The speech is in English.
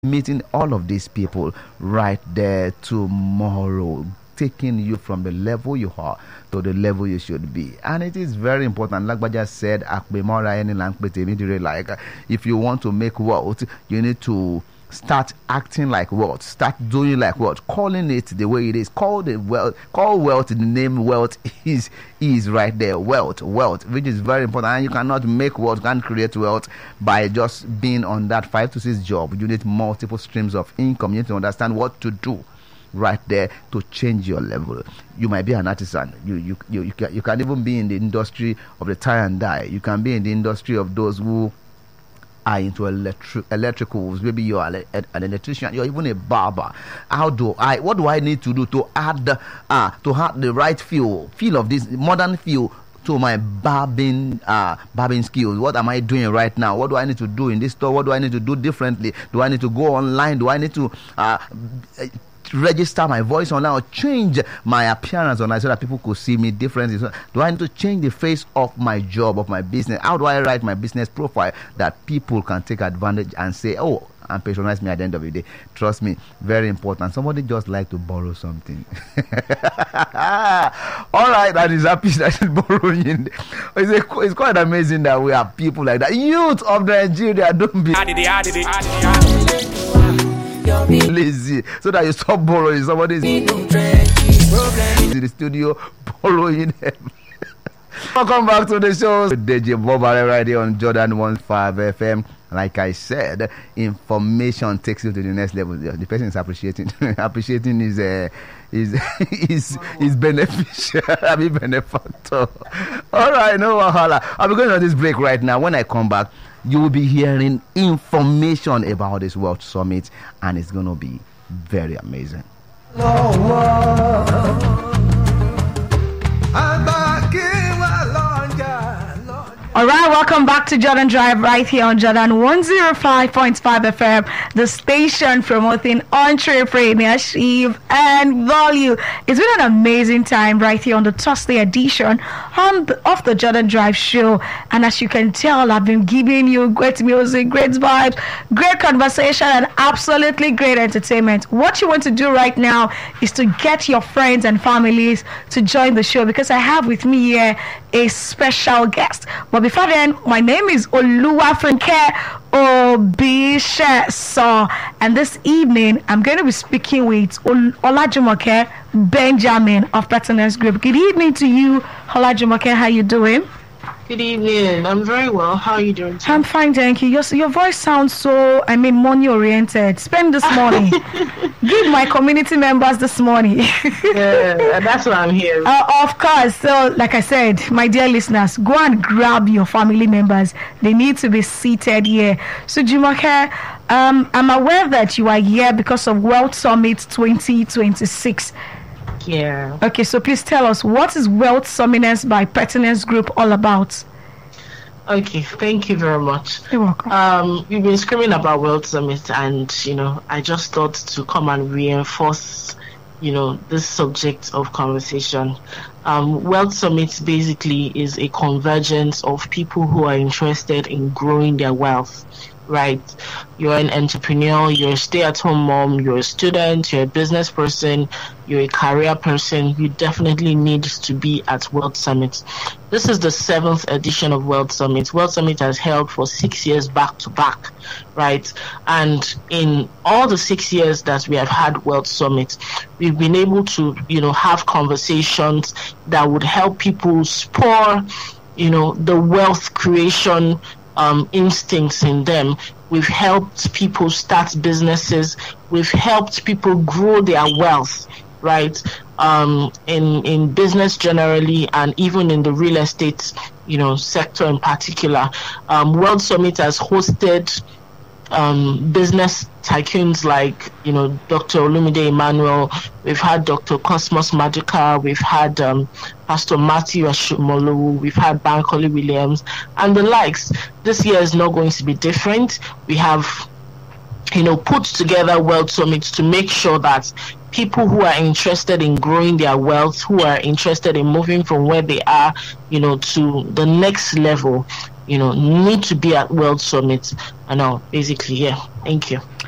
meeting all of these people right there tomorrow, taking you from the level you are to the level you should be. And it is very important. Like Baja said, like if you want to make wealth, you need to start acting like wealth, start doing like wealth, calling it the way it is. Call wealth the name wealth is right there. Wealth, which is very important. And you cannot make wealth, can't create wealth by just being on that 5 to 6 job. You need multiple streams of income. You need to understand what to do right there to change your level. You might be an artisan. You can even be in the industry of the tie and dye. You can be in the industry of those who are into electricals. Maybe you're an electrician. You're even a barber. What do I need to do to add the right feel of this modern feel to my barbing skills? What am I doing right now? What do I need to do in this store? What do I need to do differently? Do I need to go online? Do I need to register my voice online or change my appearance online so that people could see me differently? Do I need to change the face of my job, of my business? How do I write my business profile that people can take advantage and say, oh, and patronize me at the end of the day? Trust me, very important. Somebody just like to borrow something. All right, that is happy that is borrowing. It's quite amazing that we have people like that. Youth of Nigeria, don't be lazy so that you stop borrowing. Somebody's in the studio borrowing them. Welcome back to the show. DJ Bob right here on Jordan 15 FM. Like I said, information takes you to the next level. The person is appreciating. Appreciating is beneficial. I mean benefactor. All right, no wahala. I'll be going on this break right now. When I come back, you will be hearing information about this World Summit, and it's going to be very amazing. All right, welcome back to Jordan Drive right here on Jordan 105.5 FM, the station promoting entrepreneurship and value. It's been an amazing time right here on the Thursday edition of the Jordan Drive show. And as you can tell, I've been giving you great music, great vibes, great conversation, and absolutely great entertainment. What you want to do right now is to get your friends and families to join the show, because I have with me here a special guest. But before then, my name is Oluwafunke Obisheso, and this evening I'm going to be speaking with Olajumoke Benjamin of Pertinence Group. Good evening to you, Olajumoke. How you doing? Good evening. I'm very well. How are you doing today? I'm fine, thank you. Your voice sounds so, money oriented. Spend this morning. Give my community members this morning. Yeah, that's what I'm here. Of course. So, like I said, my dear listeners, go and grab your family members. They need to be seated here. So, Jumoke, I'm aware that you are here because of World Summit 2026. Yeah. Okay, so please tell us, what is Wealth Summit by Pertinence Group all about? Okay, thank you very much. You're welcome. We've been screaming about Wealth Summit, and I just thought to come and reinforce this subject of conversation. Wealth Summit basically is a convergence of people who are interested in growing their wealth. Right, you're an entrepreneur, you're a stay-at-home mom, you're a student, you're a business person, you're a career person. You definitely need to be at World Summit. This is the 7th edition of World Summit. World Summit has held for 6 years back to back, right? And in all the 6 years that we have had World Summit, we've been able to, have conversations that would help people spur, the wealth creation instincts in them. We've helped people start businesses. We've helped people grow their wealth, right? In business generally, and even in the real estate, sector in particular. World Summit has hosted business tycoons like Dr. Olumide Emmanuel. We've had Dr. Cosmos Magica. We've had Pastor Matthew Ashimolu. We've had Bankole Williams and the likes. This year is not going to be different. We have put together World Summit to make sure that people who are interested in growing their wealth, who are interested in moving from where they are to the next level, need to be at World Summit. And now basically, yeah. Thank you.